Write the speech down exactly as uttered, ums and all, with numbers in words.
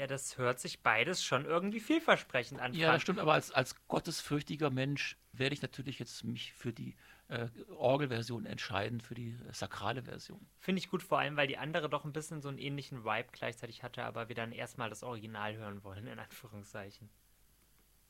Ja, das hört sich beides schon irgendwie vielversprechend an, Ja, das Frank. stimmt, aber als, als gottesfürchtiger Mensch werde ich natürlich jetzt mich für die äh, Orgelversion entscheiden, für die äh, sakrale Version. Finde ich gut, vor allem, weil die andere doch ein bisschen so einen ähnlichen Vibe gleichzeitig hatte, aber wir dann erstmal das Original hören wollen, in Anführungszeichen.